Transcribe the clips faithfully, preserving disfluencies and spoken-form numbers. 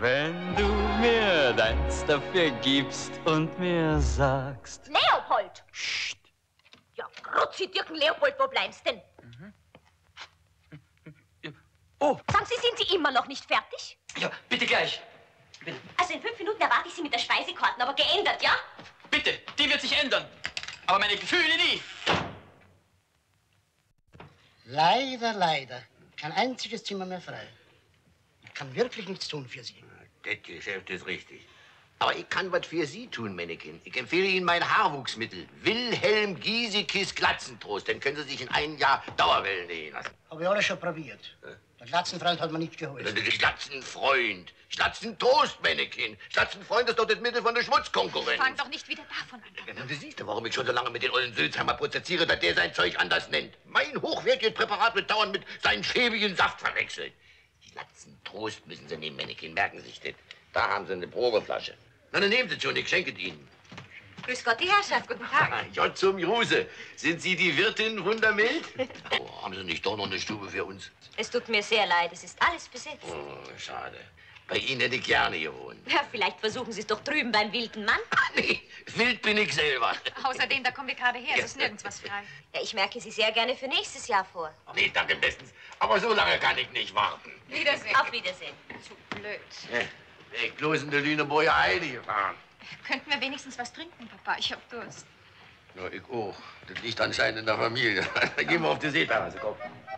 Wenn du mir deins dafür gibst und mir sagst... Leopold! Psst. Ja, Grutzi, Dirken, Leopold, wo bleibst denn? Mhm. Oh! Sagen Sie, sind Sie immer noch nicht fertig? Ja, bitte gleich. Bitte. Also in fünf Minuten erwarte ich Sie mit der Speisekarten, aber geändert, ja? Bitte, die wird sich ändern. Aber meine Gefühle nie. Leider, leider. Kein einziges Zimmer mehr frei. Ich kann wirklich nichts tun für Sie. Das Geschäft ist richtig. Aber ich kann was für Sie tun, Männchen. Ich empfehle Ihnen mein Haarwuchsmittel. Wilhelm Giesekes Glatzentrost. Den können Sie sich in einem Jahr Dauerwellen nähen lassen. Habe ich alles schon probiert. Ja. Der Glatzenfreund hat mir nicht geholfen. Glatzenfreund. Glatzentrost, Männchen. Glatzenfreund ist doch das Mittel von der Schmutzkonkurrenz. Fang doch nicht wieder davon an. Du siehst ja, warum ich schon so lange mit den ollen Sülzheimer prozessiere, dass der sein Zeug anders nennt. Mein hochwertiges Präparat wird dauernd mit seinem schäbigen Saft verwechselt. Glatzentrost müssen Sie nehmen, Männchen. Merken Sie sich das. Da haben Sie eine Probeflasche. Na, dann nehmen Sie schon, ich schenke Ihnen. Grüß Gott, die Herrschaft, guten Tag. Ja, zum Juse. Sind Sie die Wirtin Wundermild? Oh, haben Sie nicht doch noch eine Stube für uns? Es tut mir sehr leid, es ist alles besetzt. Oh, schade. Bei Ihnen hätte ich gerne gewohnt. Ja, vielleicht versuchen Sie es doch drüben beim wilden Mann. Ah, nee, wild bin ich selber. Außerdem, da kommen wir gerade her, es ist nirgends was frei. Ja, ich merke Sie sehr gerne für nächstes Jahr vor. Nee, danke bestens. Aber so lange kann ich nicht warten. Wiedersehen. Auf Wiedersehen. Zu blöd. Ja, ich bloß in der Lüneburger Heide gefahren. Könnten wir wenigstens was trinken, Papa? Ich hab Durst. Ja, ich auch. Das liegt anscheinend in der Familie. Gehen wir auf die Seeterrasse, komm.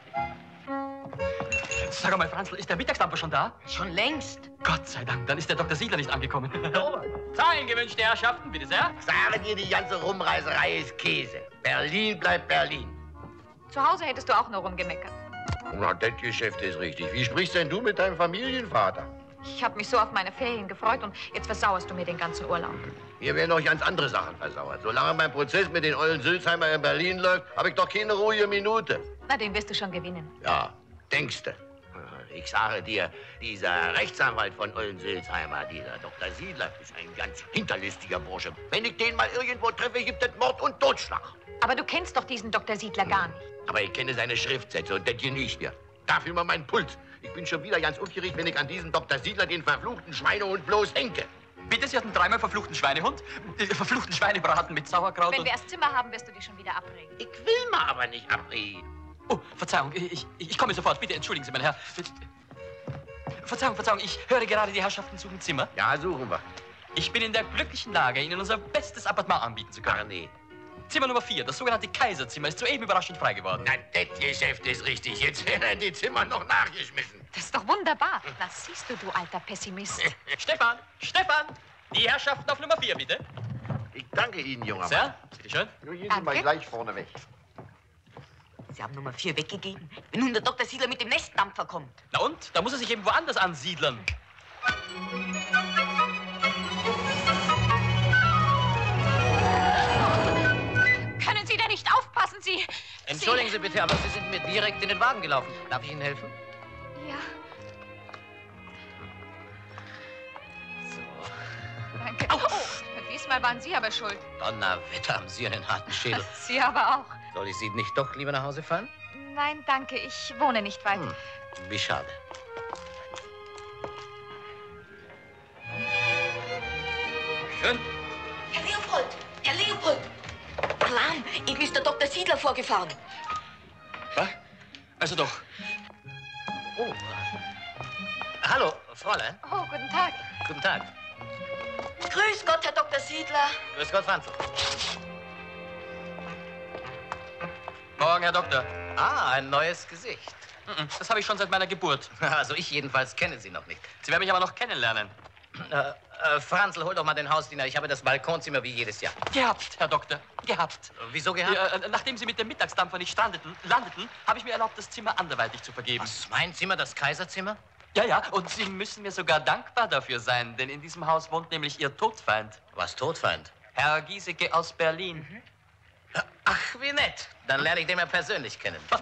Sag mal, Franzl, ist der Mittagsdampfer schon da? Schon längst. Gott sei Dank, dann ist der Doktor Siedler nicht angekommen. Zahlen gewünschte Herrschaften, bitte sehr. Sage dir, die ganze Rumreiserei ist Käse. Berlin bleibt Berlin. Zu Hause hättest du auch nur rumgemeckert. Na, das Geschäft ist richtig. Wie sprichst denn du mit deinem Familienvater? Ich habe mich so auf meine Ferien gefreut und jetzt versauerst du mir den ganzen Urlaub. Hier werden noch ganz andere Sachen versauert. Solange mein Prozess mit den ollen Sülzheimer in Berlin läuft, habe ich doch keine ruhige Minute. Na, den wirst du schon gewinnen. Ja, denkste. Ich sage dir, dieser Rechtsanwalt von Ollen-Sülzheimer, dieser Doktor Siedler, ist ein ganz hinterlistiger Bursche. Wenn ich den mal irgendwo treffe, gibt es Mord und Totschlag. Aber du kennst doch diesen Doktor Siedler gar nicht. Aber ich kenne seine Schriftsätze und das hier nicht mehr. Da fühl mal meinen Puls. Ich bin schon wieder ganz aufgeregt, wenn ich an diesen Doktor Siedler, den verfluchten Schweinehund, bloß denke. Bitte, Sie hatten dreimal verfluchten Schweinehund, äh, verfluchten Schweinebraten mit Sauerkraut Wenn und... wir erst Zimmer haben, wirst du dich schon wieder abregen. Ich will mal aber nicht abreden. Oh, Verzeihung, ich, ich, ich komme sofort. Bitte entschuldigen Sie, mein Herr. Verzeihung, Verzeihung, ich höre gerade, die Herrschaften suchen Zimmer. Ja, suchen wir. Ich bin in der glücklichen Lage, Ihnen unser bestes Appartement anbieten zu können. Ach nee. Zimmer Nummer vier, das sogenannte Kaiserzimmer, ist soeben überraschend frei geworden. Na, das Geschäft ist richtig. Jetzt werden die Zimmer noch nachgeschmissen. Das ist doch wunderbar. Das siehst du, du alter Pessimist. Stefan, Stefan, die Herrschaften auf Nummer vier, bitte. Ich danke Ihnen, junger Mann. Sehr, bitteschön. Nun gehen Sie Danke. mal gleich vorne weg. Sie haben Nummer vier weggegeben. Wenn nun der Doktor Siedler mit dem Nestdampfer kommt. Na und? Da muss er sich eben woanders ansiedeln. Können Sie da nicht aufpassen, Sie... Entschuldigen Sie bitte, aber Sie sind mir direkt in den Wagen gelaufen. Darf ich Ihnen helfen? Sie... Ja. So. Danke. Oh, diesmal waren Sie aber schuld. Donnerwetter, haben Sie einen harten Schädel. Sie aber auch. Soll ich Sie nicht doch lieber nach Hause fahren? Nein, danke. Ich wohne nicht weit. Hm, wie schade. Schön. Herr Leopold! Herr Leopold! Alarm! Eben ist der Doktor Siedler vorgefahren. Was? Also doch. Oh. Hallo, Fräulein. Oh, guten Tag. Guten Tag. Grüß Gott, Herr Doktor Siedler. Grüß Gott, Franzl. Morgen, Herr Doktor. Ah, ein neues Gesicht. Mhm, das habe ich schon seit meiner Geburt. Also ich jedenfalls kenne Sie noch nicht. Sie werden mich aber noch kennenlernen. Äh, äh, Franzl, hol doch mal den Hausdiener. Ich habe das Balkonzimmer wie jedes Jahr. Gehabt, Herr Doktor, gehabt. Wieso gehabt? Ja, äh, nachdem Sie mit dem Mittagsdampfer nicht strandeten, landeten, habe ich mir erlaubt, das Zimmer anderweitig zu vergeben. Was, mein Zimmer, das Kaiserzimmer? Ja, ja, und Sie müssen mir sogar dankbar dafür sein, denn in diesem Haus wohnt nämlich Ihr Todfeind, Was, Todfeind? Herr Giesecke aus Berlin. Ach, wie nett. Dann lerne ich den mal persönlich kennen.